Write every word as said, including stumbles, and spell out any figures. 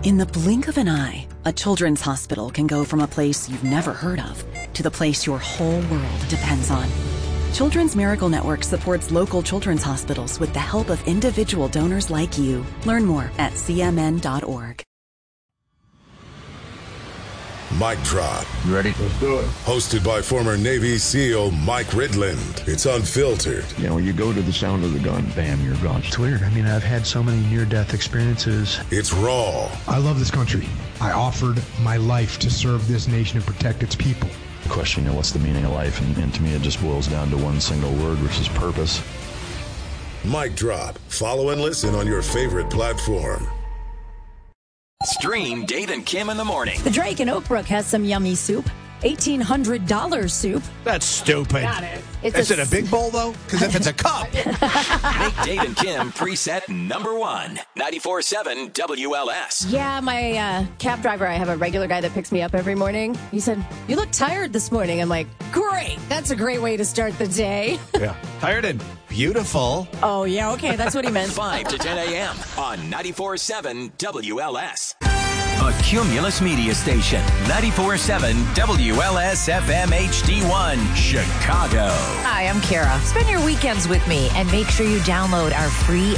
In the blink of an eye, a children's hospital can go from a place you've never heard of to the place your whole world depends on. Children's Miracle Network supports local children's hospitals with the help of individual donors like you. Learn more at c m n dot org. Mic Drop. You ready? Let's do it. Hosted by former Navy SEAL Mike Ridland. It's unfiltered. You know, you go to the sound of the gun, bam, you're gone. It's weird. I mean, I've had so many near-death experiences. It's raw. I love this country. I offered my life to serve this nation and protect its people. Question, you know, what's the meaning of life? And, and to me, it just boils down to one single word, which is purpose. Mic Drop. Follow and listen on your favorite platform. Stream Dave and Kim in the morning. The Drake in Oakbrook has some yummy soup. eighteen hundred dollars soup. That's stupid. Got it. It's Is a it a big bowl, though? Because if it's a cup. Make Dave and Kim preset number one. ninety-four point seven W L S. Yeah, my uh, cab driver, I have a regular guy that picks me up every morning. He said, "You look tired this morning." I'm like, great. That's a great way to start the day. Yeah. Tired and beautiful. Oh, yeah, okay. That's what he meant. five to ten a.m. on ninety-four point seven W L S. A Cumulus Media Station. ninety-four point seven W L S F M H D one, Chicago. Hi, I'm Kara. Spend your weekends with me and make sure you download our free